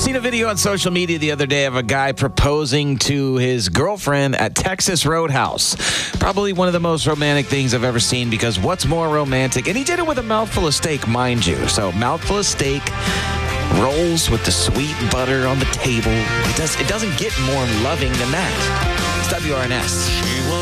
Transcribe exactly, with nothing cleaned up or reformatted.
Seen a video on social media the other day of a guy proposing to his girlfriend at Texas Roadhouse. Probably one of the most romantic things I've ever seen, because what's more romantic? And he did it with a mouthful of steak, mind you. So mouthful of steak, rolls with the sweet butter on the table. It, does, it doesn't get more loving than that. It's W R N S.